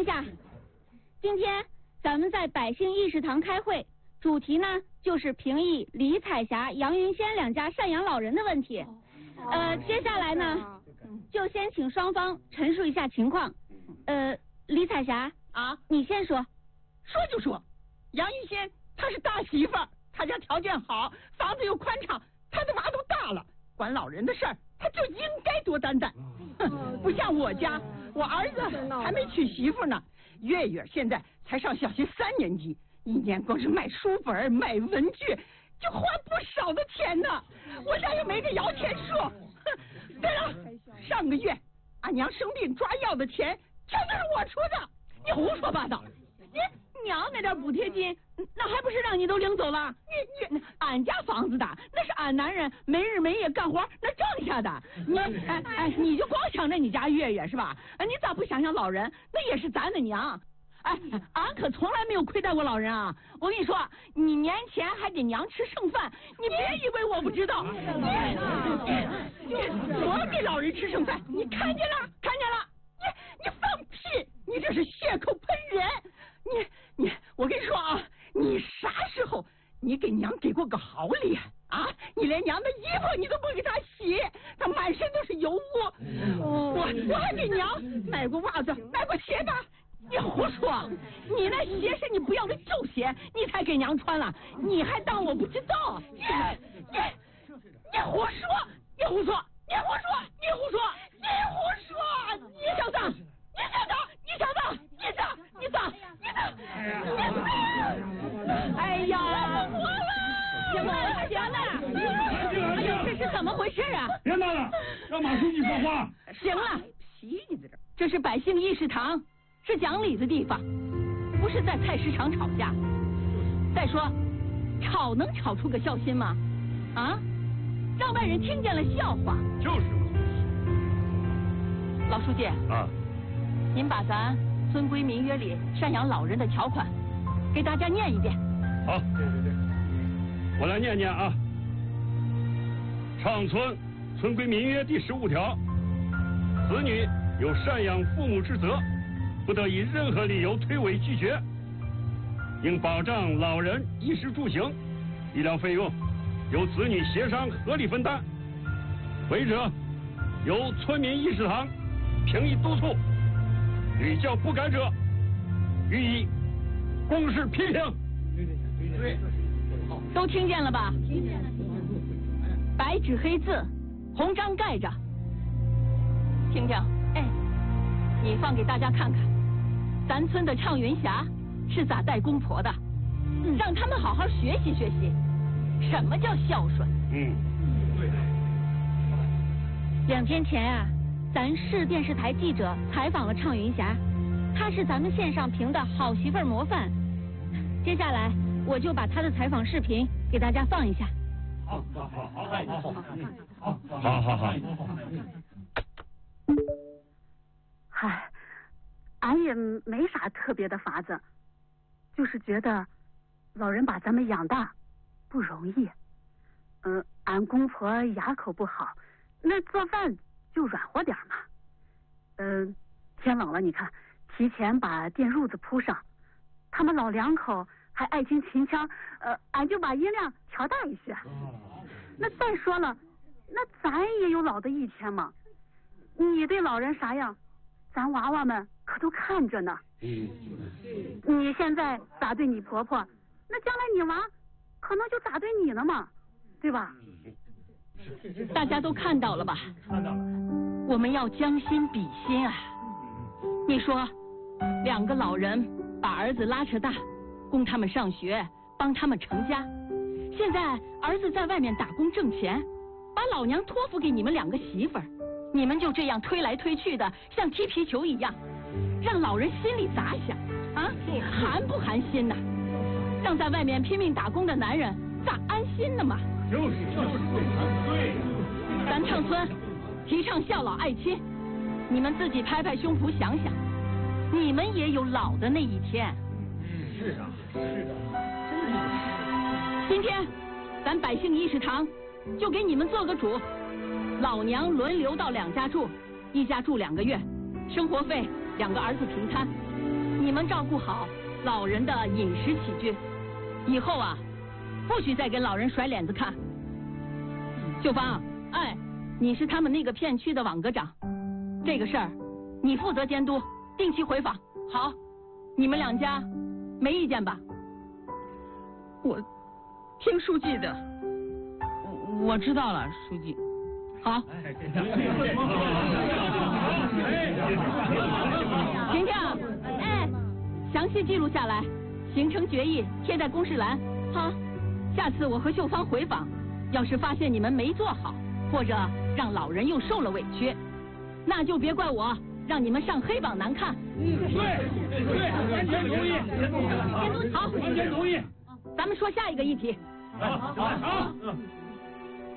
下，今天咱们在百姓议事堂开会，主题呢就是评议李彩霞、杨云仙两家赡养老人的问题。接下来呢，就先请双方陈述一下情况。李彩霞啊， 你先说。 说就说，杨云仙她是大媳妇儿，她家条件好，房子又宽敞，她的娃都大了，管老人的事儿，她就应该多担待。不像我家，我儿子还没娶媳妇呢，月月现在才上小学3年级，一年光是买书本、买文具，就花不少的钱呢。我家又没个摇钱树。对了，上个月俺娘生病抓药的钱，全都是我出的。你胡说八道！ 你娘那点补贴金，那还不是让你都领走了？你俺家房子的，那是俺男人没日没夜干活那挣下的。你就光想着你家月月是吧？你咋不想想老人？那也是咱的娘。俺可从来没有亏待过老人啊！我跟你说，你年前还给娘吃剩饭，你别以为我不知道。 我给老人吃剩饭，你看见了？看见了？你放屁！你这是血口喷人！我跟你说啊，你啥时候你给娘给过个好脸啊？你连娘的衣服你都不给她洗，她满身都是油污。我还给娘买过袜子，买过鞋吧？你胡说！你那鞋是你不要的旧鞋，你才给娘穿了，你还当我不知道？你胡说！你胡说！你胡说！你胡说！你胡说！你小子！你小子！你小子！你咋？你咋？你咋？哎呀！我了！行了！这是怎么回事啊？ 别闹了，让马书记说话。 行了，皮你在这儿。 这是百姓议事堂，是讲理的地方，不是在菜市场吵架。再说，吵能吵出个孝心吗？啊？让外人听见了笑话。 就是。 老书记啊， 您把咱村规民约里赡养老人的条款给大家念一遍。 好，对，我来念念啊。畅村村规民约第15条，子女有赡养父母之责，不得以任何理由推诿拒绝，应保障老人衣食住行、医疗费用由子女协商合理分担，违者由村民议事堂评议督促，屡教不改者予以公示批评。对， 都听见了吧？听见了。白纸黑字，红章盖着。听听，你放给大家看看，咱村的畅云霞是咋带公婆的，让他们好好学习学习，什么叫孝顺。 对。 2天前啊，咱市电视台记者采访了畅云霞，她是咱们县上评的好媳妇儿模范。接下来我就把她的采访视频给大家放一下。 好。 嗨，俺也没啥特别的法子，就是觉得老人把咱们养大不容易。俺公婆牙口不好，那做饭就软和点嘛。天冷了，你看提前把电褥子铺上，他们老2口还爱听秦腔，俺就把音量调大一些。那再说了，那咱也有老的一天嘛。你对老人啥样，咱娃娃们可都看着呢。你现在咋对你婆婆，那将来你娃可能就咋对你呢嘛，对吧？ 大家都看到了吧？ 看到了。 我们要将心比心啊！你说，2个老人把儿子拉扯大，供他们上学，帮他们成家。现在儿子在外面打工挣钱，把老娘托付给你们2个媳妇儿，你们就这样推来推去的，像踢皮球一样，让老人心里咋想啊？寒不寒心呐？让在外面拼命打工的男人咋安心呢嘛？ 就是对。 咱畅村提倡孝老爱亲，你们自己拍拍胸脯想想，你们也有老的那一天。 是的，真的。 今天咱百姓议事堂就给你们做个主，老娘轮流到2家住，1家住2个月，生活费2个儿子平摊。 你们照顾好老人的饮食起居，以后啊，不许再给老人甩脸子看。秀芳，哎，你是他们那个片区的网格长，这个事儿你负责监督，定期回访。好，你们两家没意见吧？ 我听书记的，我知道了，书记。 好。婷婷，哎，详细记录下来，形成决议贴在公示栏。好，下次我和秀芳回访，要是发现你们没做好，或者让老人又受了委屈，那就别怪我让你们上黑榜难看。 对，完全同意。 好， 完全同意。 咱们说下一个议题。 好。